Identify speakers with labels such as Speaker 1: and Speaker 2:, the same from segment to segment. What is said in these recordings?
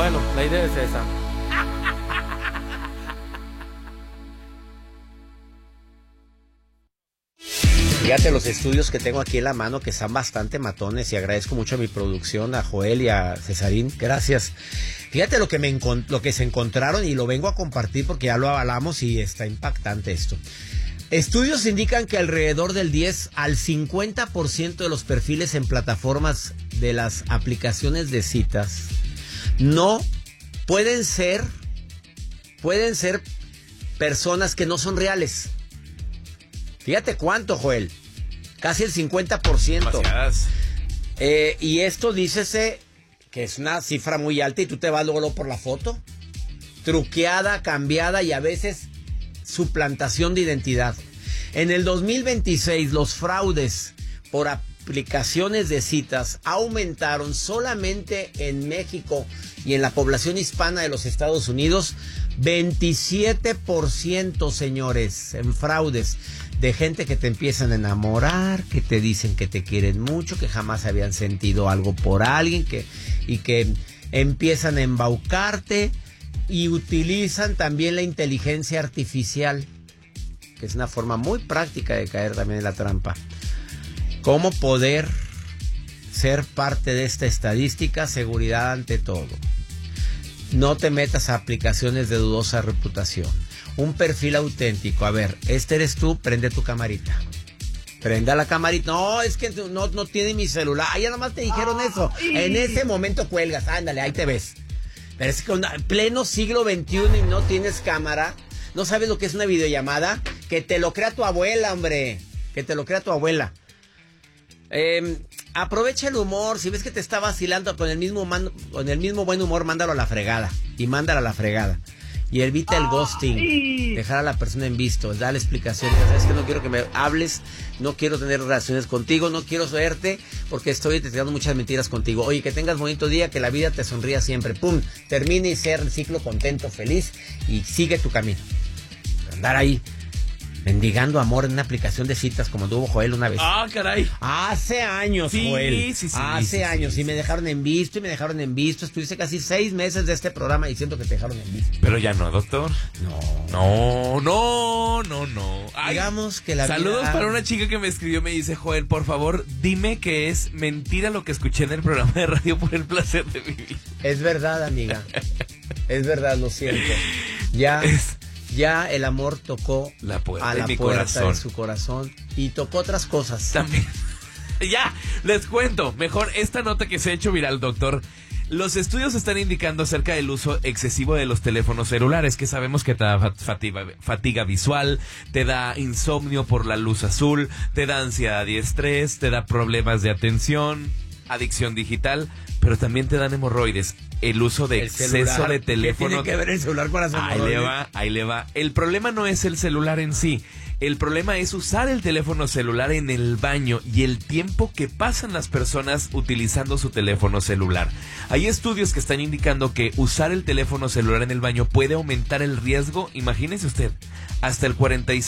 Speaker 1: Bueno, la idea es esa.
Speaker 2: Fíjate los estudios que tengo aquí en la mano, que están bastante matones, y agradezco mucho a mi producción, a Joel y a Cesarín. Gracias. Fíjate lo que se encontraron, y lo vengo a compartir porque ya lo avalamos y está impactante esto. Estudios indican que alrededor del 10 al 50% de los perfiles en plataformas de las aplicaciones de citas no pueden ser personas que no son reales. Fíjate cuánto, Joel. Casi el 50%.
Speaker 3: Demasiadas.
Speaker 2: Y esto dícese que es una cifra muy alta, y tú te vas luego por la foto. Truqueada, cambiada y a veces suplantación de identidad. En el 2026 los fraudes por aplicaciones de citas aumentaron solamente en México y en la población hispana de los Estados Unidos 27%, señores, en fraudes de gente que te empiezan a enamorar, que te dicen que te quieren mucho, que jamás habían sentido algo por alguien, y que empiezan a embaucarte, y utilizan también la inteligencia artificial, que es una forma muy práctica de caer también en la trampa. ¿Cómo poder ser parte de esta estadística? Seguridad ante todo. No te metas a aplicaciones de dudosa reputación. Un perfil auténtico. A ver, este eres tú, prende tu camarita. Prenda la camarita. No, es que no tiene mi celular. Ah, ya nomás te dijeron eso. En ese momento cuelgas. Ándale, ahí te ves. Pero es que en pleno siglo XXI y no tienes cámara. ¿No sabes lo que es una videollamada? Que te lo crea tu abuela, hombre. Que te lo crea tu abuela. Aprovecha el humor. Si ves que te está vacilando con el mismo buen humor, mándalo a la fregada. Y mándalo a la fregada. Y evita el ghosting. Dejar a la persona en visto. Dale explicaciones. Sabes que no quiero que me hables. No quiero tener relaciones contigo. No quiero verte porque estoy tirando muchas mentiras contigo. Oye, que tengas bonito día. Que la vida te sonría siempre. Pum. Termine y sea el ciclo contento, feliz. Y sigue tu camino. Andar ahí mendigando amor en una aplicación de citas como tuvo Joel una vez.
Speaker 3: Ah, caray.
Speaker 2: Hace años,
Speaker 3: sí,
Speaker 2: Joel.
Speaker 3: Sí,
Speaker 2: Hace años. Y me dejaron en visto y me dejaron en visto. Estuviste casi 6 meses de este programa diciendo que te dejaron en visto.
Speaker 3: Pero ya no, doctor. No. Ay,
Speaker 2: digamos que la
Speaker 3: saludos
Speaker 2: vida...
Speaker 3: para una chica que me escribió, me dice: Joel, por favor, dime que es mentira lo que escuché en el programa de radio por el placer de vivir.
Speaker 2: Es verdad, amiga. Es verdad, lo siento. Ya el amor tocó
Speaker 3: la puerta,
Speaker 2: a la puerta de su corazón y tocó otras cosas.
Speaker 3: También. Ya, les cuento. Mejor esta nota que se ha hecho viral, doctor. Los estudios están indicando acerca del uso excesivo de los teléfonos celulares, que sabemos que te da fatiga visual, te da insomnio por la luz azul, te da ansiedad y estrés, te da problemas de atención, adicción digital, pero también te dan hemorroides. El uso de exceso de teléfono.
Speaker 2: ¿Qué tiene que ver el celular con las hemorroides?
Speaker 3: Ahí le va. El problema no es el celular en sí. El problema es usar el teléfono celular en el baño y el tiempo que pasan las personas utilizando su teléfono celular. Hay estudios que están indicando que usar el teléfono celular en el baño puede aumentar el riesgo, imagínese usted, hasta el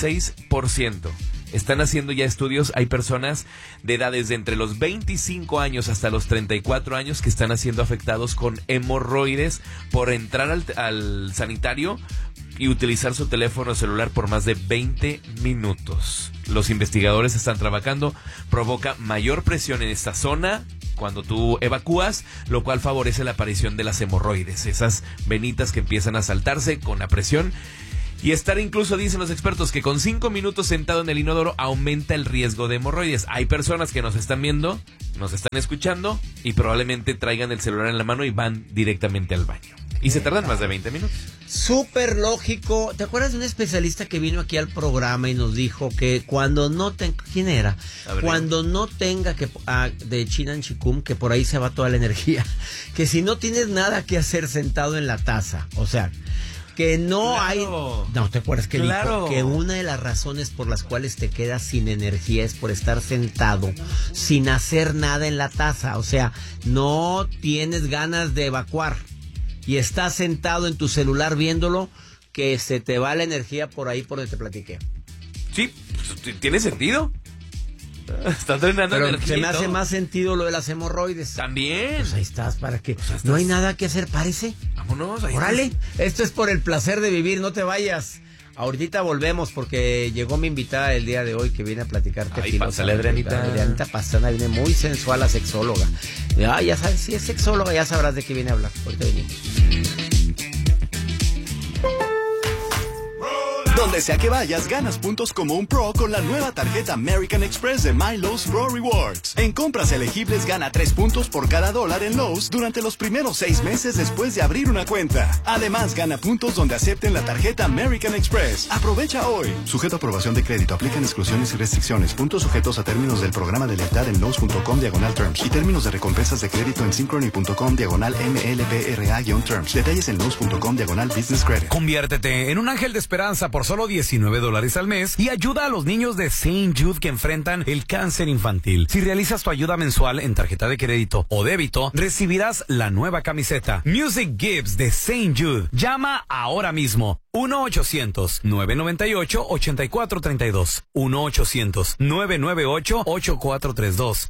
Speaker 3: 46%. Están haciendo ya estudios, hay personas de edades de entre los 25 años hasta los 34 años que están siendo afectados con hemorroides por entrar al sanitario y utilizar su teléfono celular por más de 20 minutos. Los investigadores están trabajando, provoca mayor presión en esta zona cuando tú evacúas, lo cual favorece la aparición de las hemorroides, esas venitas que empiezan a saltarse con la presión. Y estar incluso, dicen los expertos, que con 5 minutos sentado en el inodoro aumenta el riesgo de hemorroides. Hay personas que nos están viendo, nos están escuchando y probablemente traigan el celular en la mano y van directamente al baño. Y se tardan más de 20 minutos.
Speaker 2: Súper lógico. ¿Te acuerdas de un especialista que vino aquí al programa y nos dijo que cuando no tenga... ¿Quién era? Cuando no tenga que... de Chinan Chikum, que por ahí se va toda la energía. Que si no tienes nada que hacer sentado en la taza, o sea... Que no hay... No, ¿te acuerdas que dijo que una de las razones por las cuales te quedas sin energía es por estar sentado sin hacer nada en la taza? O sea, no tienes ganas de evacuar y estás sentado en tu celular viéndolo, que se te va la energía por ahí por donde te platiqué.
Speaker 3: Sí, tiene sentido. Está drenando
Speaker 2: Pero
Speaker 3: energía.
Speaker 2: se me hace más sentido lo de las hemorroides.
Speaker 3: También.
Speaker 2: Pues ahí estás, ¿para qué? No hay nada que hacer, parece.
Speaker 3: Vámonos.
Speaker 2: Órale, esto es por el placer de vivir, no te vayas. Ahorita volvemos porque llegó mi invitada el día de hoy que viene a platicarte.
Speaker 3: Ay, pásale, Adrianita.
Speaker 2: Adrianita Pastrana viene muy sensual, la sexóloga. Ya sabes, si es sexóloga ya sabrás de qué viene a hablar. Ahorita venimos.
Speaker 1: Donde sea que vayas, ganas puntos como un pro con la nueva tarjeta American Express de My Lowe's Pro Rewards. En compras elegibles gana 3 puntos por cada $1 en Lowe's durante los primeros 6 meses después de abrir una cuenta. Además, gana puntos donde acepten la tarjeta American Express. Aprovecha hoy. Sujeto a aprobación de crédito. Aplican exclusiones y restricciones. Puntos sujetos a términos del programa de lealtad en Lowe's.com/terms y términos de recompensas de crédito en Synchrony.com/MLPRA-terms. Detalles en Lowe's.com/business credit.
Speaker 4: Conviértete en un ángel de esperanza por solo $19 al mes y ayuda a los niños de St. Jude que enfrentan el cáncer infantil. Si realizas tu ayuda mensual en tarjeta de crédito o débito, recibirás la nueva camiseta Music Gives de St. Jude. Llama ahora mismo. 1-800-998-8432. 1-800-998-8432.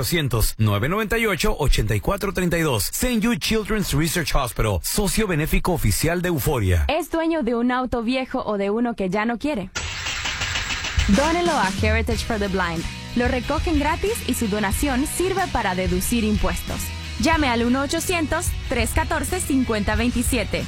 Speaker 4: 1-800-998-8432. St. Jude Children's Research Hospital, socio benéfico oficial de Euforia.
Speaker 5: ¿Es dueño de un auto viejo o de uno que ya no quiere? Dónelo a Heritage for the Blind. Lo recogen gratis y su donación sirve para deducir impuestos. Llame al 1-800-314-5027.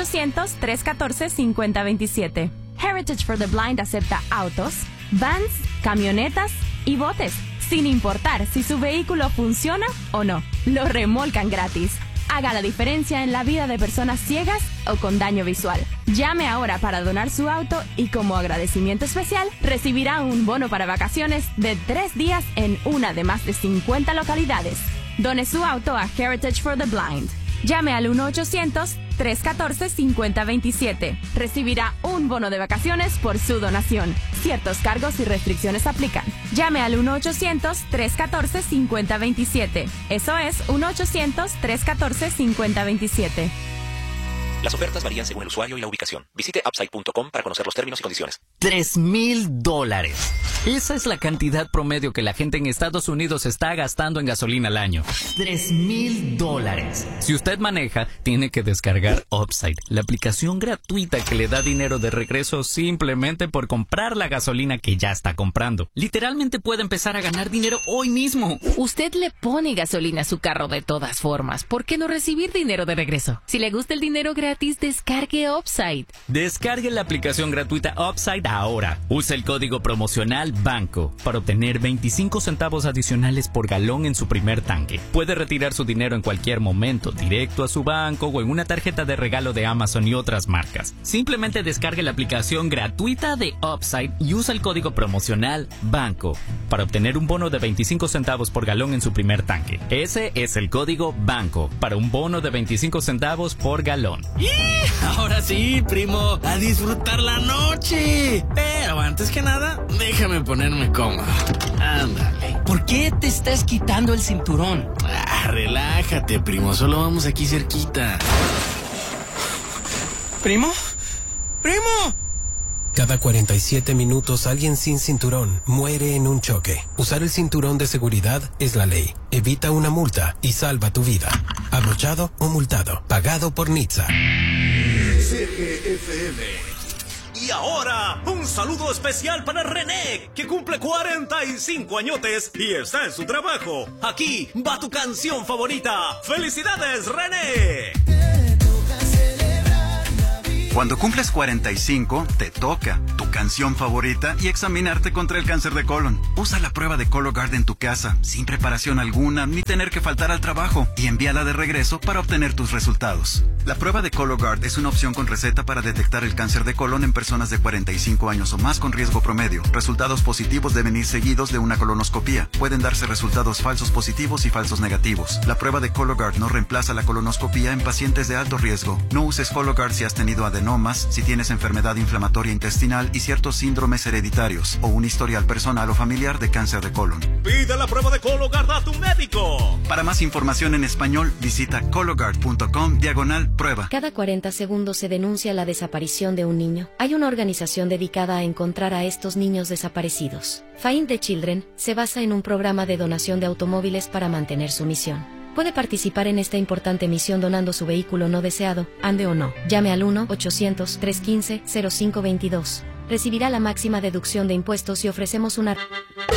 Speaker 5: 1-800-314-5027. Heritage for the Blind acepta autos, vans, camionetas y botes, sin importar si su vehículo funciona o no. Lo remolcan gratis. Haga la diferencia en la vida de personas ciegas o con daño visual. Llame ahora para donar su auto y como agradecimiento especial recibirá un bono para vacaciones de 3 días en una de más de 50 localidades. Done su auto a Heritage for the Blind. Llame al 1-800-314-5027. Recibirá un bono de vacaciones por su donación. Ciertos cargos y restricciones aplican. Llame al 1-800-314-5027. Eso es 1-800-314-5027.
Speaker 6: Las ofertas varían según el usuario y la ubicación. Visite Upside.com para conocer los términos y condiciones.
Speaker 7: $3,000. Esa es la cantidad promedio que la gente en Estados Unidos está gastando en gasolina al año. $3,000. Si usted maneja, tiene que descargar Upside, la aplicación gratuita que le da dinero de regreso simplemente por comprar la gasolina que ya está comprando. Literalmente puede empezar a ganar dinero hoy mismo.
Speaker 8: Usted le pone gasolina a su carro de todas formas. ¿Por qué no recibir dinero de regreso? Si le gusta el dinero gratis, descargue Upside.
Speaker 7: Descargue la aplicación gratuita Upside ahora. Use el código promocional BANCO para obtener 25 centavos adicionales por galón en su primer tanque. Puede retirar su dinero en cualquier momento, directo a su banco o en una tarjeta de regalo de Amazon y otras marcas. Simplemente descargue la aplicación gratuita de Upside y usa el código promocional BANCO para obtener un bono de 25 centavos por galón en su primer tanque. Ese es el código BANCO para un bono de 25 centavos por galón.
Speaker 9: Ahora sí, primo, a disfrutar la noche. Pero antes que nada, déjame ponerme cómodo. Ándale.
Speaker 8: ¿Por qué te estás quitando el cinturón?
Speaker 9: Relájate, primo, solo vamos aquí cerquita. ¿Primo? ¡Primo!
Speaker 10: Cada 47 minutos alguien sin cinturón muere en un choque. Usar el cinturón de seguridad es la ley. Evita una multa y salva tu vida. Abrochado o multado. Pagado por NHTSA.
Speaker 11: CGFM. Y ahora, un saludo especial para René, que cumple 45 añotes y está en su trabajo. Aquí va tu canción favorita. ¡Felicidades, René!
Speaker 1: Cuando cumples 45, te toca tu canción favorita y examinarte contra el cáncer de colon. Usa la prueba de Cologuard en tu casa, sin preparación alguna, ni tener que faltar al trabajo, y envíala de regreso para obtener tus resultados. La prueba de Cologuard es una opción con receta para detectar el cáncer de colon en personas de 45 años o más con riesgo promedio. Resultados positivos deben ir seguidos de una colonoscopía. Pueden darse resultados falsos positivos y falsos negativos. La prueba de Cologuard no reemplaza la colonoscopía en pacientes de alto riesgo. No uses Cologuard si has tenido adenomas, si tienes enfermedad inflamatoria intestinal y ciertos síndromes hereditarios o un historial personal o familiar de cáncer de colon.
Speaker 11: Pide la prueba de Cologuard a tu médico.
Speaker 1: Para más información en español, visita cologuard.com/ Colon, prueba.
Speaker 12: Cada 40 segundos se denuncia la desaparición de un niño. Hay una organización dedicada a encontrar a estos niños desaparecidos. Find the Children se basa en un programa de donación de automóviles para mantener su misión. Puede participar en esta importante misión donando su vehículo no deseado, ande o no. Llame al 1-800-315-0522. Recibirá la máxima deducción de impuestos y ofrecemos una...